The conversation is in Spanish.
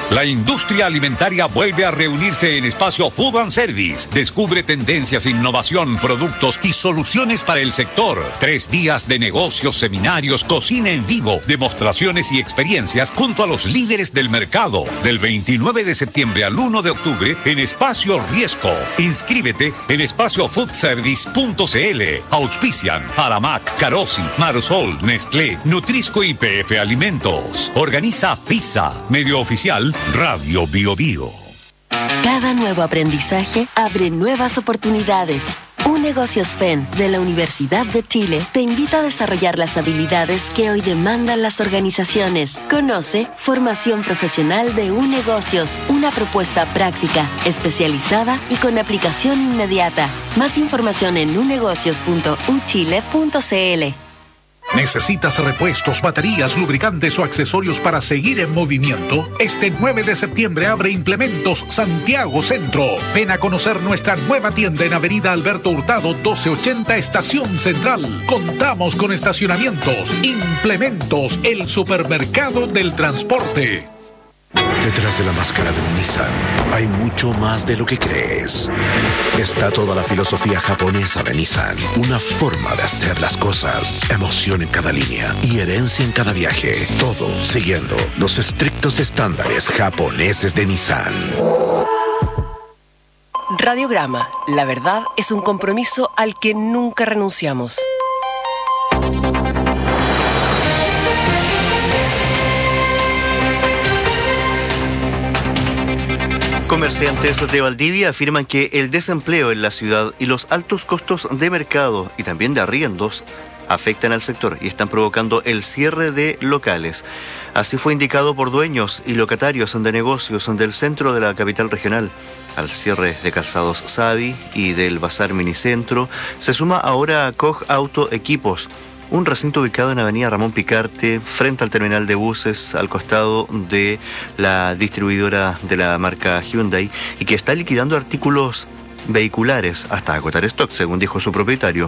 La industria alimentaria vuelve a reunirse en Espacio Food and Service. Descubre tendencias, innovación, productos y soluciones para el sector. 3 días de negocios, seminarios, cocina en vivo, demostraciones y experiencias junto a los líderes del mercado. Del 29 de septiembre al 1 de octubre en Espacio Riesco. Inscríbete en espaciofoodservice.cl. Auspician Aramac, Carosi, Marsol, Nestlé, Nutrisco y PF Alimentos. Organiza FISA, medio oficial Radio Bio Bio. Cada nuevo aprendizaje abre nuevas oportunidades. UNegocios FEN de la Universidad de Chile te invita a desarrollar las habilidades que hoy demandan las organizaciones. Conoce Formación Profesional de UNegocios, una propuesta práctica, especializada y con aplicación inmediata. Más información en unegocios.uchile.cl. ¿Necesitas repuestos, baterías, lubricantes o accesorios para seguir en movimiento? Este 9 de septiembre abre Implementos Santiago Centro. Ven a conocer nuestra nueva tienda en Avenida Alberto Hurtado 1280 Estación Central. Contamos con estacionamientos. Implementos, el supermercado del transporte. Detrás de la máscara de un Nissan hay mucho más de lo que crees. Está toda la filosofía japonesa de Nissan, una forma de hacer las cosas, emoción en cada línea y herencia en cada viaje. Todo siguiendo los estrictos estándares japoneses de Nissan. Radiograma, la verdad es un compromiso al que nunca renunciamos. Comerciantes de Valdivia afirman que el desempleo en la ciudad y los altos costos de mercado y también de arriendos afectan al sector y están provocando el cierre de locales. Así fue indicado por dueños y locatarios de negocios del centro de la capital regional. Al cierre de Calzados Savi y del Bazar Minicentro se suma ahora Koch Auto Equipos, un recinto ubicado en Avenida Ramón Picarte, frente al terminal de buses, al costado de la distribuidora de la marca Hyundai, y que está liquidando artículos vehiculares hasta agotar stock, según dijo su propietario.